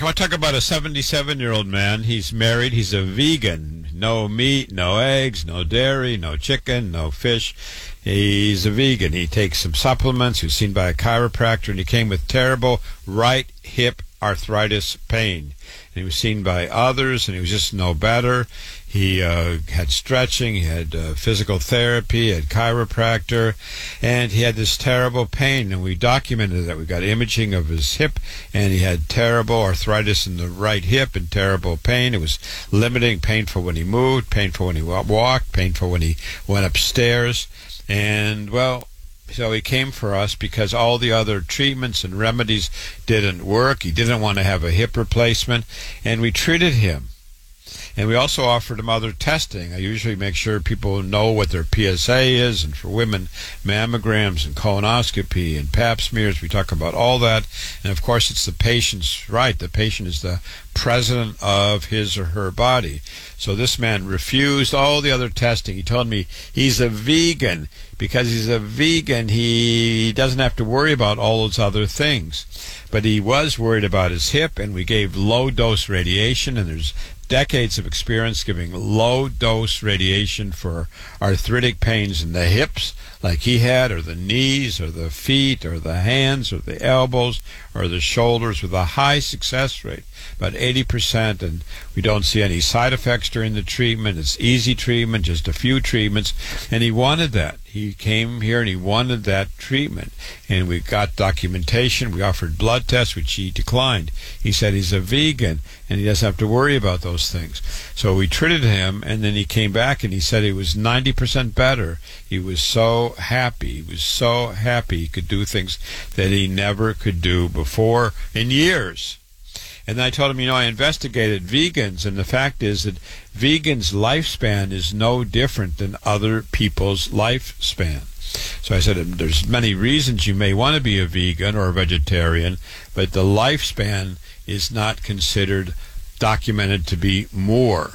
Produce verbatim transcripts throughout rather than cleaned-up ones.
I want to talk about a seventy-seven-year-old man. He's married. He's a vegan. No meat, no eggs, no dairy, no chicken, no fish. He's a vegan. He takes some supplements. He was seen by a chiropractor, and he came with terrible right hip arthritis pain. And he was seen by others, and he was just no better. He uh, had stretching, he had uh, physical therapy, he had chiropractor, and he had this terrible pain, and we documented that. We got imaging of his hip, and he had terrible arthritis in the right hip and terrible pain. It was limiting, painful when he moved, painful when he walked, painful when he went upstairs. And, well, so he came for us because all the other treatments and remedies didn't work. He didn't want to have a hip replacement, and we treated him. And we also offered him other testing. I usually make sure people know what their P S A is, and for women, mammograms and colonoscopy and pap smears. We talk about all that. And, of course, it's the patient's right. The patient is the president of his or her body. So this man refused all the other testing. He told me he's a vegan. Because he's a vegan, he doesn't have to worry about all those other things. But he was worried about his hip, and we gave low-dose radiation, and there's decades of experience giving low-dose radiation for arthritic pains in the hips, like he had, or the knees, or the feet, or the hands, or the elbows, or the shoulders, with a high success rate, about eighty percent, and we don't see any side effects during the treatment. It's easy treatment, just a few treatments, and he wanted that. He came here and he wanted that treatment, and we got documentation. We offered blood tests, which he declined. He said he's a vegan, and he doesn't have to worry about those things. So we treated him, and then he came back, and he said he was ninety percent better. He was so happy. He was so happy he could do things that he never could do before in years. And then I told him, you know, I investigated vegans, and the fact is that vegans' lifespan is no different than other people's lifespan. So I said, there's many reasons you may want to be a vegan or a vegetarian, but the lifespan is not considered documented to be more.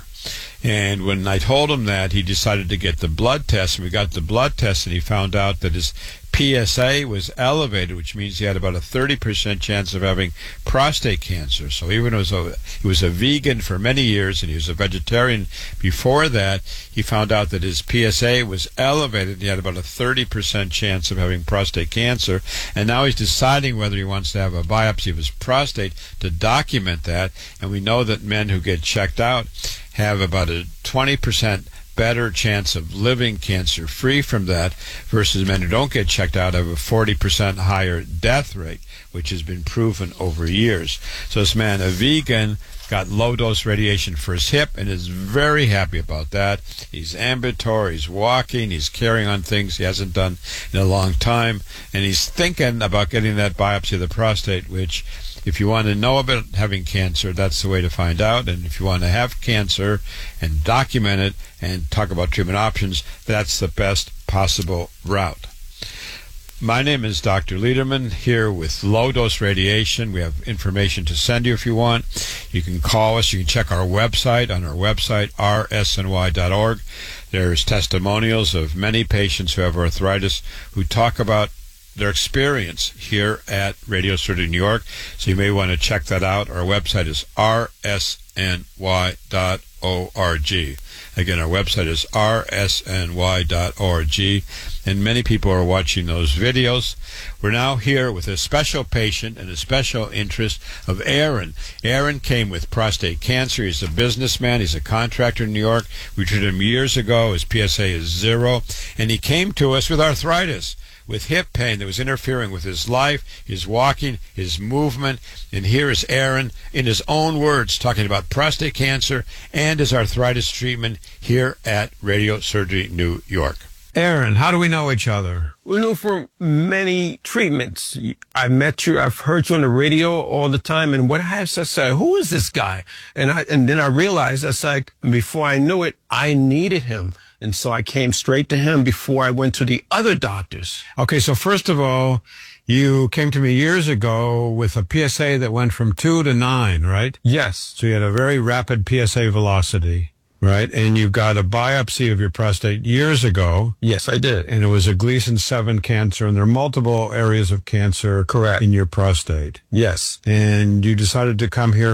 And when I told him that, he decided to get the blood test, and we got the blood test, and he found out that his P S A was elevated, which means he had about a thirty percent chance of having prostate cancer. So even though he was, a, he was a vegan for many years, and he was a vegetarian before that, he found out that his P S A was elevated, and he had about a thirty percent chance of having prostate cancer. And now he's deciding whether he wants to have a biopsy of his prostate to document that. And we know that men who get checked out have about a twenty percent better chance of living cancer-free from that, versus men who don't get checked out have a forty percent higher death rate, which has been proven over years. So this man, a vegan, got low-dose radiation for his hip and is very happy about that. He's ambulatory, he's walking, he's carrying on things he hasn't done in a long time, and he's thinking about getting that biopsy of the prostate, which, if you want to know about having cancer, that's the way to find out. And if you want to have cancer and document it and talk about treatment options, that's the best possible route. My name is Doctor Lederman, here with low-dose radiation. We have information to send you if you want. You can call us. You can check our website on our website, r s n y dot org. There's testimonials of many patients who have arthritis who talk about their experience here at Radio Surgery New York. So you may want to check that out. Our website is r s n y dot org. Again, our website is r s n y dot org, and many people are watching those videos. We're now here with a special patient and a special interest of Aaron. Aaron came with prostate cancer. He's a businessman. He's a contractor in New York. We treated him years ago. His P S A is zero, and he came to us with arthritis, with hip pain that was interfering with his life, his walking, his movement. And here is Aaron, in his own words, talking about prostate cancer and his arthritis treatment here at Radio Surgery New York. Aaron, how do we know each other? We know for many treatments. I met you, I've heard you on the radio all the time, and what I have to say, who is this guy? And I, and then I realized, that's like, before I knew it, I needed him. And so I came straight to him before I went to the other doctors. Okay, so first of all, you came to me years ago with a P S A that went from two to nine, right? Yes. So you had a very rapid P S A velocity, right? And you got a biopsy of your prostate years ago. Yes, I did. And it was a Gleason seven cancer, and there are multiple areas of cancer Correct. in your prostate. Yes. And you decided to come here